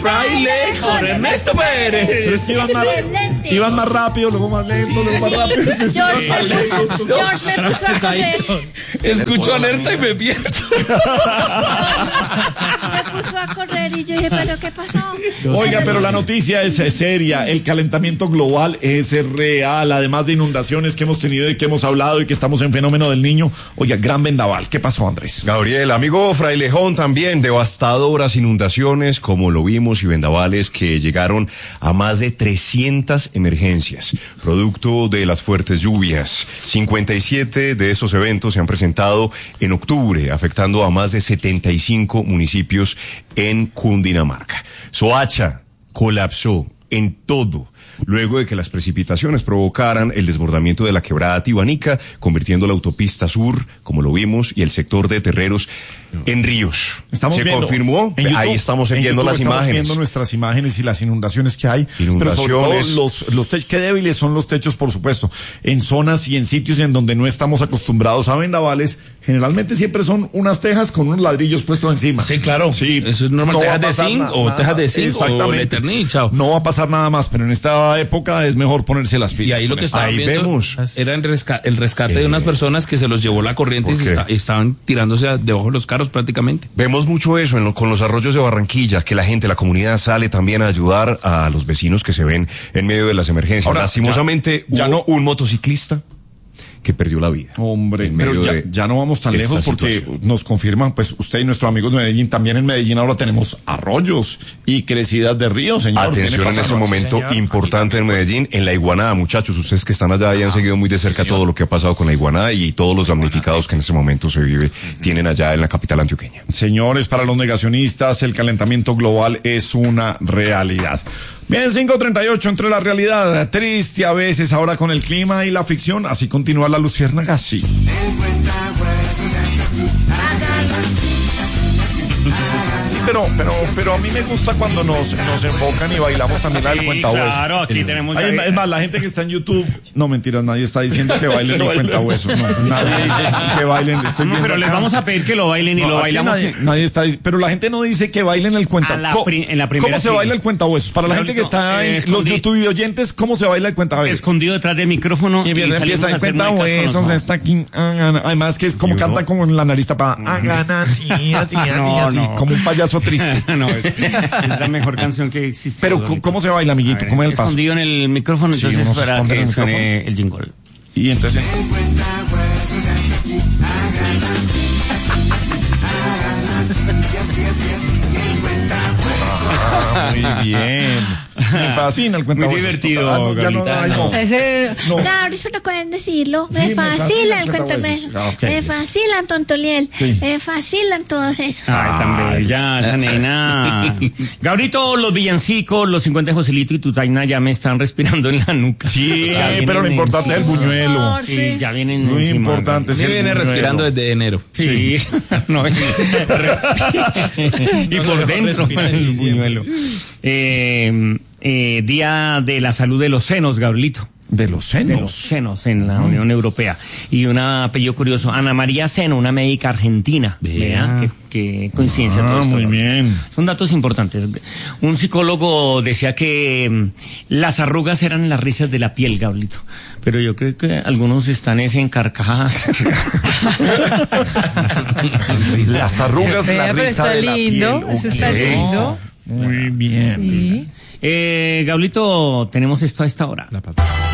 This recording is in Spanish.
Fraile con Ernesto Pérez. Pero es que iban más rápido, luego más lento, luego más rápido. George me puso a correr. Escucho alerta y me pierdo. Me puso a correr y yo dije, ¿pero qué pasó? Oiga, pero la noticia es seria. El calentamiento global es real, además de inundaciones que hemos tenido y que hemos hablado y que estamos en fenómeno del Niño. Oiga, gran vendaval. ¿Qué pasó, Andrés? Gabriel, amigo Frailejón, también devastadoras inundaciones, como lo vimos, y vendavales que llegaron a más de 300 emergencias, producto de las fuertes lluvias. 57 de esos eventos se han presentado en octubre, afectando a más de 75 municipios en Cundinamarca. Soacha colapsó en todo, luego de que las precipitaciones provocaran el desbordamiento de la quebrada Tibanica, convirtiendo la autopista sur, como lo vimos, y el sector de Terreros en ríos. Se confirmó, ahí estamos viendo las imágenes. Estamos viendo nuestras imágenes y las inundaciones que hay. Inundaciones. Pero sobre todo los techos, qué débiles son los techos, por supuesto. En zonas y en sitios en donde no estamos acostumbrados a vendavales, generalmente siempre son unas tejas con unos ladrillos puestos encima. Sí, claro. Sí, eso es normal. no Tejas de zinc o tejas de zinc o Eternit, chao. No va a pasar nada más, pero en esta época es mejor ponerse las pilas. Y ahí lo que estaban viendo vemos. Era el rescate de unas personas que se los llevó la corriente y estaban tirándose debajo de los carros prácticamente. Vemos mucho eso con los arroyos de Barranquilla, que la gente, la comunidad sale también a ayudar a los vecinos que se ven en medio de las emergencias. Ahora, lastimosamente, ya hubo un motociclista que perdió la vida. Hombre, pero ya no vamos tan lejos porque nos confirman, pues usted y nuestros amigos de Medellín, también en Medellín ahora tenemos arroyos y crecidas de ríos, señor. Atención en ese momento importante en Medellín, en la Iguaná, muchachos, ustedes que están allá y han seguido muy de cerca todo lo que ha pasado con la Iguaná y todos los damnificados que en ese momento se tienen allá en la capital antioqueña. Señores, para los negacionistas, el calentamiento global es una realidad. Bien, 5:38, entre la realidad triste a veces, ahora con el clima y la ficción, así continúa la luciérnaga, sí. Pero a mí me gusta cuando nos enfocan y bailamos también la del cuentahuesos. Claro, aquí tenemos... Es más, la gente que está en YouTube, no, mentiras, nadie está diciendo que bailen el cuentahuesos, no, nadie dice que bailen. Pero les vamos a pedir que lo bailen y lo bailamos. Nadie está, pero la gente no dice que bailen el cuentahuesos. ¿Cómo se baila el cuentahuesos? Para la gente que está en los YouTube oyentes, ¿cómo se baila el cuentahuesos? Escondido detrás del micrófono. Y empieza el cuentahuesos, está aquí, además que es como cantan como en la nariz tapada, así, como un payaso triste. No, es la mejor canción que existe. Pero ¿cómo se baila, amiguito? ¿Cómo es el paso? Escondido en el micrófono, Sí, entonces para que el suene el jingle. Y entonces... Muy bien. Me fascina el cuentahuesos. Muy divertido, Gabrielita. Gabriel, no pueden decirlo. Me fascina el cuentahuesos. Me fascinan Tontoliel. Me fascinan todos esos. Ay, tan bella esa nena. Gabrito, los villancicos, los 50 de Joselito y tu Taina ya me están respirando en la nuca. Sí, pero lo importante es el buñuelo. Sí, ya vienen Muy encima. Importante. Sí, viene respirando desde enero. Sí. No, y por dentro el buñuelo. Día de la salud de los senos, Gabrielito. ¿De los senos? De los senos en la Unión Europea. Y un apellido curioso, Ana María Seno, una médica argentina. Vea, qué coincidencia todo esto. Muy bien. Son datos importantes. Un psicólogo decía que las arrugas eran las risas de la piel, Gabrielito. Pero yo creo que algunos están en carcajadas. Las arrugas, la risa de la piel. Eso está lindo. Muy bien. Sí. Gablito, tenemos esto a esta hora.